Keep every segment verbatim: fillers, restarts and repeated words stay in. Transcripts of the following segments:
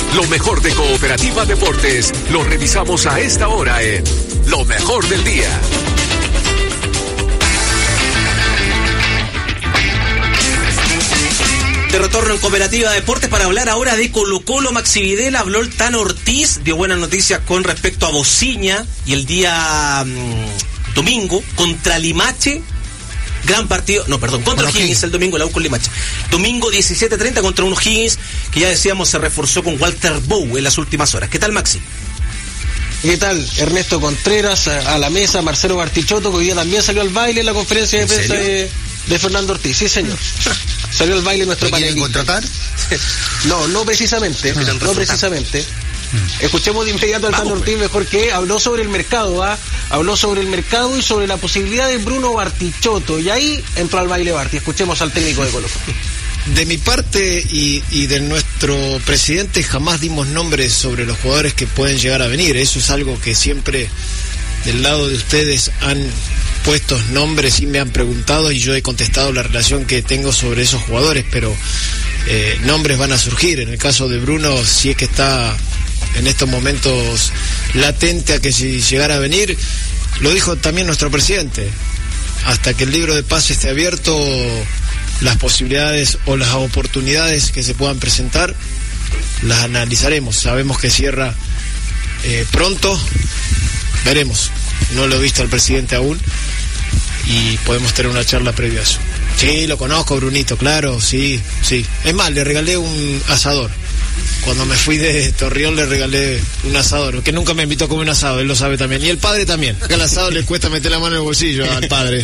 Lo mejor de Cooperativa Deportes lo revisamos a esta hora en Lo Mejor del Día. De retorno en Cooperativa Deportes para hablar ahora de Colo Colo. Maxi Vidal, habló el Tano Ortiz, dio buenas noticias con respecto a Bociña y el día mmm, domingo contra Limache. Gran partido, no, perdón, contra bueno, O'Higgins el domingo, la U con Limache. Domingo diecisiete treinta contra un O'Higgins que ya decíamos se reforzó con Walter Bow en las últimas horas. ¿Qué tal, Maxi? ¿Qué tal? Ernesto Contreras a la mesa, Marcelo Bartichotto, que hoy día también salió al baile en la conferencia de prensa de, de Fernando Ortiz. Sí, señor. Salió al baile nuestro panel. ¿Quieren contratar? No, no precisamente, no, no precisamente. Escuchemos de inmediato al Tano Ortiz, mejor que habló sobre el mercado, ¿ah? Habló sobre el mercado y sobre la posibilidad de Bruno Bartichotto, y ahí entró al baile Barti. Escuchemos al técnico de Colo Colo. De mi parte y, y de nuestro presidente jamás dimos nombres sobre los jugadores que pueden llegar a venir. Eso es algo que siempre del lado de ustedes han puesto nombres y me han preguntado, y yo he contestado la relación que tengo sobre esos jugadores, pero eh, nombres van a surgir. En el caso de Bruno, si es que está en estos momentos latente a que si llegara a venir, lo dijo también nuestro presidente, hasta que el libro de pase esté abierto, las posibilidades o las oportunidades que se puedan presentar las analizaremos. Sabemos que cierra eh, pronto, veremos, no lo he visto al presidente aún y podemos tener una charla previa a eso. Sí, lo conozco, Brunito, claro, sí, sí. Es más, le regalé un asador. Cuando me fui de Torreón le regalé un asador, que nunca me invitó a comer un asado, él lo sabe también. Y el padre también, que al asado le cuesta meter la mano en el bolsillo al padre.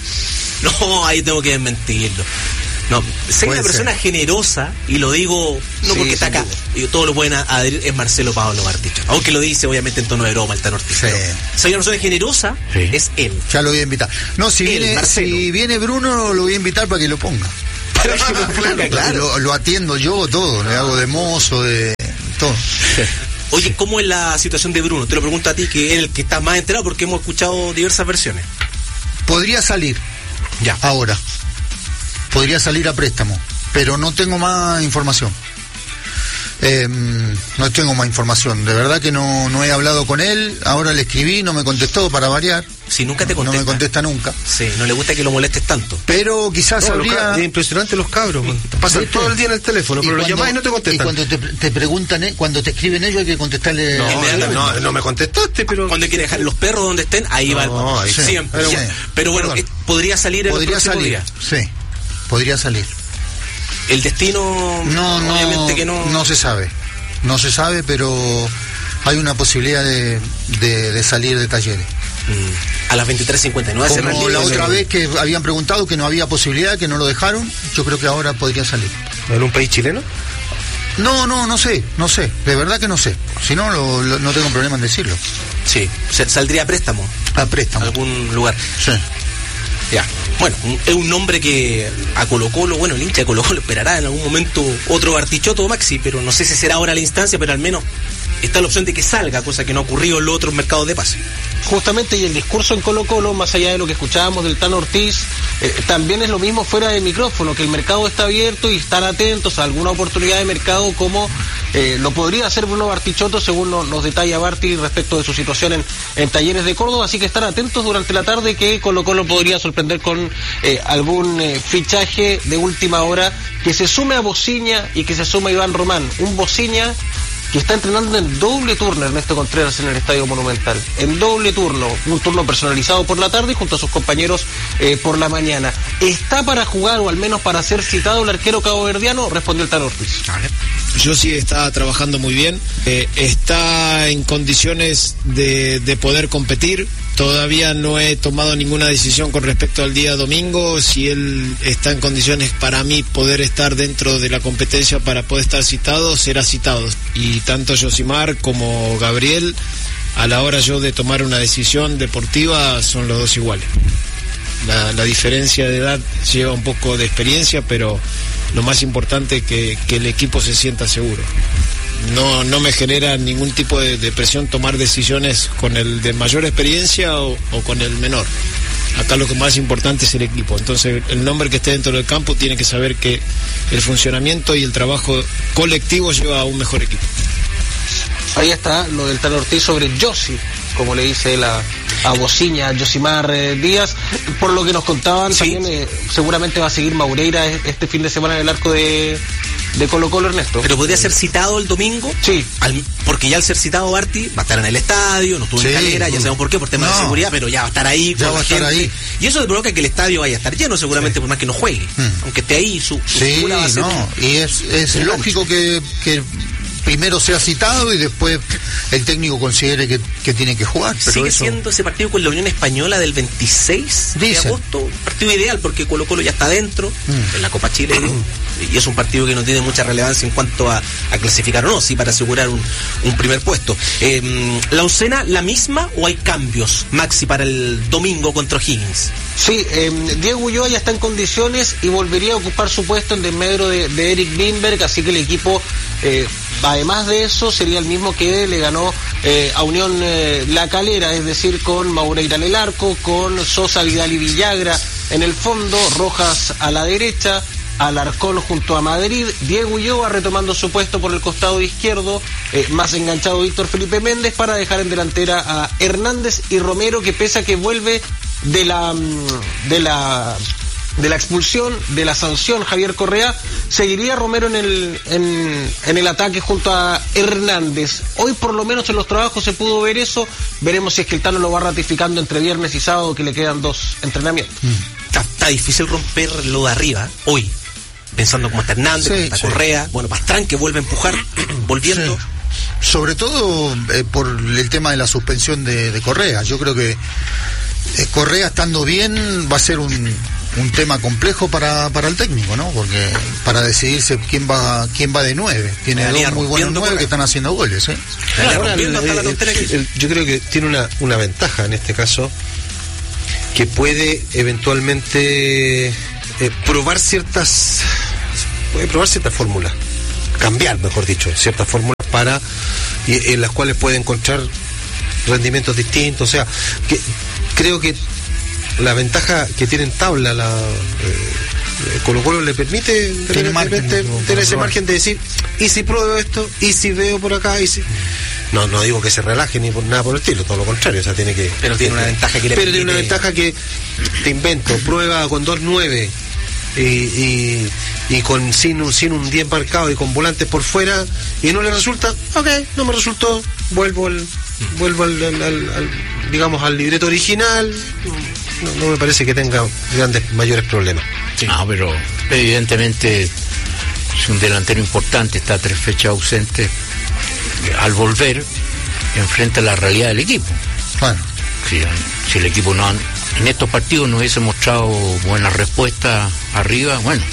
No, ahí tengo que desmentirlo. No, sé que una persona generosa, y lo digo no sí, porque está acá, y todo lo pueden adherir, es Marcelo Pablo Bartichotto. Aunque lo dice obviamente en tono de broma el Tano Ortiz. Sí. Si hay una persona generosa, sí, es él. Ya lo voy a invitar. No, si, él, viene, si viene Bruno, lo voy a invitar para que lo ponga. Para que lo ponga, claro. Lo, lo atiendo yo todo, le hago de mozo, de todo. Oye, ¿cómo es la situación de Bruno? Te lo pregunto a ti, que es el que está más enterado, porque hemos escuchado diversas versiones. Podría salir. Ya. Ahora. Podría salir a préstamo, pero no tengo más información. Eh, no tengo más información. De verdad que no, no he hablado con él. Ahora le escribí, no me contestó, para variar. Si nunca te contesta. No me contesta nunca. Sí, no le gusta que lo molestes tanto. Pero quizás no, habría... Es impresionante los cabros. Pasan todo el día en el teléfono, pero lo llamás y no te contestan. Y cuando te, te preguntan, eh, cuando te escriben ellos, hay que contestarle... No, no, no, no me contestaste, pero... Cuando quiere dejar los perros donde estén, ahí no, va el... No, ahí sí, siempre. Pero, sí. Pero bueno, eh, podría salir el podría próximo salir, día. Sí, podría salir. El destino... No, no, obviamente que no... No se sabe. No se sabe, pero hay una posibilidad de, de, de salir de Talleres. Mm. A las veintitrés cincuenta y nueve. Como la otra vez que habían preguntado que no había posibilidad, que no lo dejaron, yo creo que ahora podría salir. ¿En un país chileno? No, no, no sé, no sé, de verdad que no sé. Si no, lo, lo, no tengo problema en decirlo. Sí, ¿saldría a préstamo? A préstamo. ¿A algún lugar? Sí. Ya, bueno, es un nombre que a Colo Colo, bueno, el hincha de Colo Colo esperará en algún momento otro Bartichotto o Maxi, pero no sé si será ahora la instancia, pero al menos está la opción de que salga, cosa que no ha ocurrido en los otros mercados de pase. Justamente, y el discurso en Colo Colo, más allá de lo que escuchábamos del Tano Ortiz, eh, también es lo mismo fuera de micrófono, que el mercado está abierto y están atentos a alguna oportunidad de mercado como eh, lo podría hacer Bruno Bartichotto, según nos, nos detalla Barti respecto de su situación en, en Talleres de Córdoba, así que están atentos durante la tarde, que Colo Colo podría sorprender con eh, algún eh, fichaje de última hora, que se sume a Bociña y que se sume a Iván Román. Un Bociña que está entrenando en doble turno, Ernesto Contreras, en el Estadio Monumental. En doble turno, un turno personalizado por la tarde y junto a sus compañeros eh, por la mañana. ¿Está para jugar o al menos para ser citado el arquero caboverdiano? Respondió el Tano Ortiz. Yo sí está trabajando muy bien, eh, está en condiciones de, de poder competir. Todavía no he tomado ninguna decisión con respecto al día domingo, si él está en condiciones para mí poder estar dentro de la competencia para poder estar citado, será citado. Y tanto Josimar como Gabriel, a la hora yo de tomar una decisión deportiva, son los dos iguales. La, la diferencia de edad lleva un poco de experiencia, pero lo más importante es que, que el equipo se sienta seguro. No, no me genera ningún tipo de, de presión tomar decisiones con el de mayor experiencia o, o con el menor. Acá lo que más importante es el equipo. Entonces el nombre que esté dentro del campo tiene que saber que el funcionamiento y el trabajo colectivo lleva a un mejor equipo. Ahí está lo del Tano Ortiz sobre Yossi, como le dice él a, a Bociña, a Yosimar eh, Díaz. Por lo que nos contaban, sí. también eh, seguramente va a seguir Maureira este fin de semana en el arco de, de Colo Colo, Ernesto. ¿Pero podría ser citado el domingo? Sí. Al, porque ya al ser citado Barty va a estar en el estadio, no estuvo sí, en Calera, ya sabemos por qué, por temas no. de seguridad, pero ya va a estar ahí. Ya va a estar gente. ahí. Y eso provoca que el estadio vaya a estar lleno seguramente, sí. por más que no juegue. Hmm. Aunque esté ahí, su, su sí, figura va a ser... No. Y es, es lógico que... que primero sea citado y después el técnico considere que, que tiene que jugar. Pero sigue eso... siendo ese partido con la Unión Española del veintiséis Dicen. de agosto, un partido ideal porque Colo Colo ya está dentro mm. en la Copa Chile y es un partido que no tiene mucha relevancia en cuanto a, a clasificar o no, sí para asegurar un, un primer puesto. Eh, ¿La oncena la misma o hay cambios, Maxi, para el domingo contra O'Higgins? Sí, eh, Diego Ulloa ya está en condiciones y volvería a ocupar su puesto en desmedro de, de Eric Lindberg, así que el equipo... Eh, además de eso, sería el mismo que le ganó eh, a Unión eh, La Calera, es decir, con Maureira en el arco, con Sosa, Vidal y Villagra en el fondo, Rojas a la derecha, Alarcón junto a Madrid, Diego Ulloa retomando su puesto por el costado izquierdo, eh, más enganchado Víctor Felipe Méndez para dejar en delantera a Hernández y Romero, que pese a que vuelve de la de la de la expulsión, de la sanción Javier Correa, seguiría Romero en el en, en el ataque junto a Hernández. Hoy por lo menos en los trabajos se pudo ver eso, veremos si es que el Tano lo va ratificando entre viernes y sábado, que le quedan dos entrenamientos. Mm. Está, está difícil romper lo de arriba hoy, pensando como está Hernández, sí, como está sí. Correa, bueno, Pastrán que vuelve a empujar, volviendo. Sí. Sobre todo eh, por el tema de la suspensión de, de Correa. Yo creo que eh, Correa estando bien va a ser un un tema complejo para, para el técnico, ¿no? Porque para decidirse quién va quién va de nueve. Tiene dos muy buenos nueve que están haciendo goles, ¿eh? Ahora, el, el, el, el, yo creo que tiene una, una ventaja en este caso, que puede eventualmente eh, probar ciertas puede probar ciertas fórmulas, cambiar, mejor dicho, ciertas fórmulas para y, en las cuales puede encontrar rendimientos distintos. O sea, que creo que la ventaja que tiene en tabla la eh, Colo Colo le permite tener, margen, tener, no, tener ese margen de decir, y si pruebo esto, y si veo por acá, y si... No, no digo que se relaje ni por nada por el estilo, todo lo contrario, o sea, tiene que... Pero tiene una ventaja que le Pero permite... tiene una ventaja que te invento, prueba con dos nueve y, y, y con sin un, sin un diez marcado y con volantes por fuera, y no le resulta, ok, no me resultó, vuelvo al, vuelvo al, al, al, al digamos, al libreto original. No, no me parece que tenga grandes, mayores problemas. Sí. No, pero evidentemente es un delantero importante, está tres fechas ausente. Al volver, enfrenta la realidad del equipo. Bueno. Si, si el equipo no en estos partidos no hubiese mostrado buena respuesta arriba, bueno.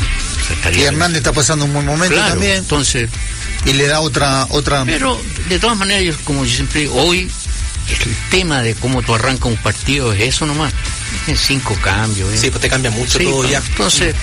Y Hernández está pasando un buen momento, claro, también. Entonces. Y le da otra, otra. Pero de todas maneras, yo, como yo siempre digo, hoy el tema de cómo tú arrancas un partido es eso nomás. En cinco cambios. ¿eh? Sí, pues te cambia mucho sí, todo ya. Entonces,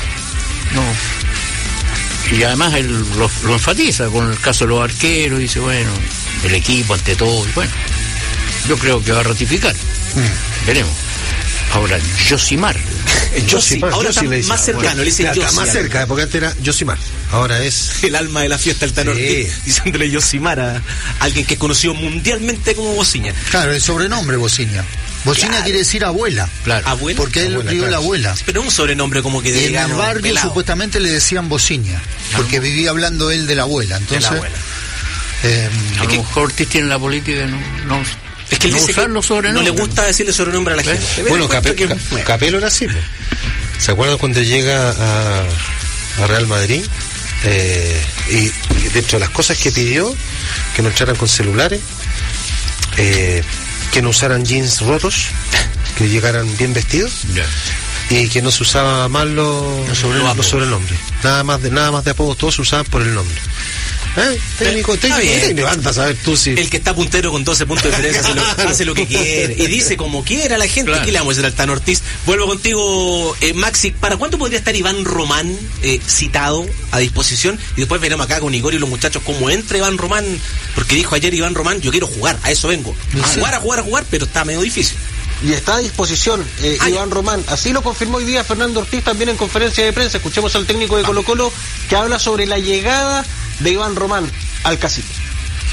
no. Y además él lo, lo enfatiza con el caso de los arqueros, dice, bueno, el equipo ante todo. Y bueno, yo creo que va a ratificar. Mm. Veremos. Ahora, Yosimar. Yosimar. Ahora está más cercano, bueno, le dicen Yosimar. Más cerca, porque antes era Yosimar. Ahora es el alma de la fiesta, el Tano Ortiz, sí. Diciéndole Yosimar a alguien que es conocido mundialmente como Bociña. Claro, el sobrenombre Bociña. Bociña claro. Quiere decir abuela. Claro. ¿Abuela? Porque él abuela, vivió claro. la abuela. Pero un sobrenombre como que de, en digamos, el barrio pelado. Supuestamente le decían Bociña, porque ah, vivía hablando él de la abuela. Entonces, de la abuela. Eh, a lo mejor Ortiz tiene la política, no, no es que él no dice que no le gusta decirle sobrenombre a la gente. ¿Eh? Bueno, Capelo, que... Capelo era así. ¿Se acuerdan cuando llega a, a Real Madrid? Eh, y dentro de las cosas que pidió, que no entraran con celulares, eh, que no usaran jeans rotos, que llegaran bien vestidos, yeah. Y que no se usaba mal los, los sobrenombres. Los sobrenombres. Nada más de nada más de apodos, todos se usaban por el nombre. ¿Eh? Técnico, técnico, técnico, anda a saber tú si... El que está puntero con doce puntos de diferencia hace, lo, hace lo que quiere y dice como quiera a la gente. Claro. ¿Qué le vamos a decir al Tano Ortiz? Vuelvo contigo, eh, Maxi. ¿Para cuánto podría estar Iván Román eh, citado a disposición? Y después veremos acá con Igor y los muchachos cómo entra Iván Román, porque dijo ayer Iván Román, yo quiero jugar, a eso vengo. A jugar, a jugar, a jugar, pero está medio difícil. Y está a disposición eh, Iván Román. Así lo confirmó hoy día Fernando Ortiz también en conferencia de prensa. Escuchemos al técnico de Colo Colo que habla sobre la llegada de Iván Román al cacique.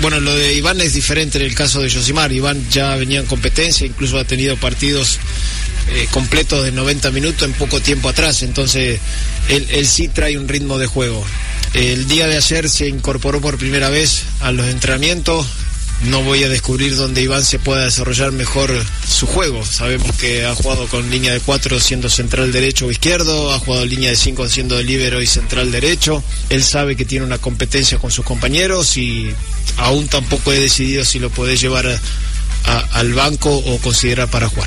bueno, lo de Iván es diferente en el caso de Yosimar. Iván ya venía en competencia, incluso ha tenido partidos eh, completos de noventa minutos en poco tiempo atrás, entonces él, él sí trae un ritmo de juego. El día de ayer se incorporó por primera vez a los entrenamientos. No voy a descubrir dónde Iván se pueda desarrollar mejor su juego. Sabemos que ha jugado con línea de cuatro siendo central derecho o izquierdo, ha jugado línea de cinco siendo de líbero y central derecho. Él sabe que tiene una competencia con sus compañeros y aún tampoco he decidido si lo puede llevar a, a, al banco o considerar para jugar.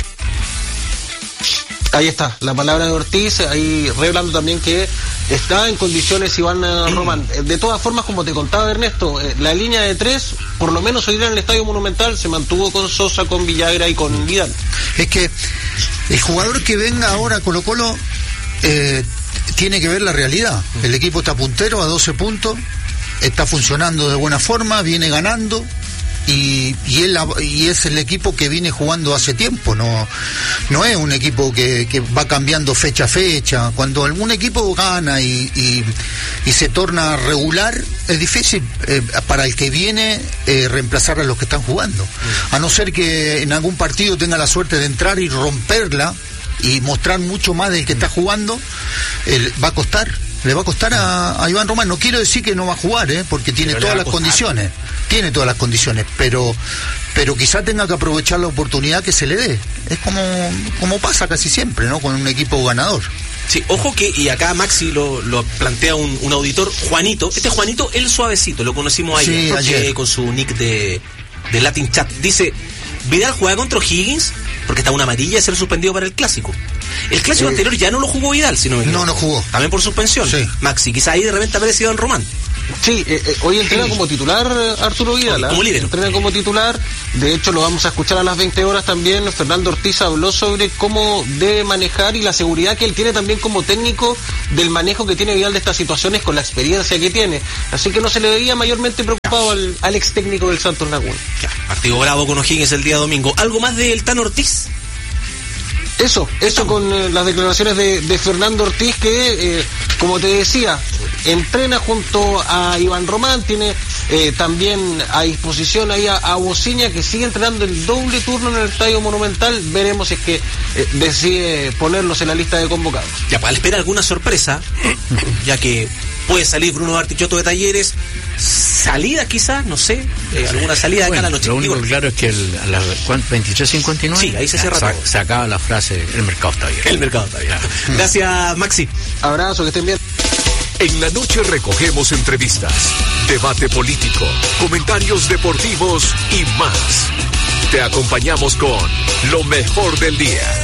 Ahí está, la palabra de Ortiz, ahí revelando también que está en condiciones Iván Román. De todas formas, como te contaba Ernesto, la línea de tres, por lo menos hoy día en el Estadio Monumental, se mantuvo con Sosa, con Villagra y con Vidal. Es que el jugador que venga ahora a Colo Colo eh, tiene que ver la realidad. El equipo está puntero a doce puntos, está funcionando de buena forma, viene ganando. Y, y, él, y es el equipo que viene jugando hace tiempo, no no es un equipo que, que va cambiando fecha a fecha. Cuando algún equipo gana y, y, y se torna regular, es difícil eh, para el que viene eh, reemplazar a los que están jugando, a no ser que en algún partido tenga la suerte de entrar y romperla y mostrar mucho más del que está jugando. eh, va a costar le va a costar a, a Iván Román. No quiero decir que no va a jugar, ¿eh? porque tiene pero todas las condiciones, tiene todas las condiciones, pero pero quizá tenga que aprovechar la oportunidad que se le dé. Es como, como pasa casi siempre, ¿no? Con un equipo ganador. Sí, ojo que, y acá Maxi lo, lo plantea un, un auditor, Juanito, este Juanito, el suavecito, lo conocimos ayer, sí, ayer. Eh, con su nick de, de Latin Chat, dice, Vidal juega contra O'Higgins porque está una amarilla de ser suspendido para el clásico. El clásico eh, anterior ya no lo jugó Vidal, si no me equivoco. No, no jugó. También por suspensión. Sí. Maxi, quizá ahí de repente aparece Iván Román. Sí, eh, eh, hoy entrena como titular Arturo Vidal, ¿eh? Como líder. Entrena como titular, de hecho lo vamos a escuchar a las veinte horas también. Fernando Ortiz habló sobre cómo debe manejar y la seguridad que él tiene también como técnico del manejo que tiene Vidal de estas situaciones con la experiencia que tiene. Así que no se le veía mayormente preocupado al, al ex técnico del Santos Laguna. Ya, partido bravo con O'Higgins el día domingo. ¿Algo más del Tano Ortiz? Eso, eso con eh, las declaraciones de, de Fernando Ortiz que, eh, como te decía, entrena junto a Iván Román, tiene eh, también a disposición ahí a, a Bociña, que sigue entrenando el doble turno en el Estadio Monumental. Veremos si es que eh, decide ponerlos en la lista de convocados. Ya, para esperar alguna sorpresa, ya que puede salir Bruno Bartichotto de Talleres, salida quizás, no sé, eh, alguna salida bueno, acá a la noche. Lo único Digo, claro es que el, a las veintitrés cincuenta y nueve sí, ahí se cierra sa, todo. se acaba la frase, el mercado está bien. El mercado está bien. Gracias, Maxi. Abrazo, que estén bien. En la noche recogemos entrevistas, debate político, comentarios deportivos y más. Te acompañamos con lo mejor del día.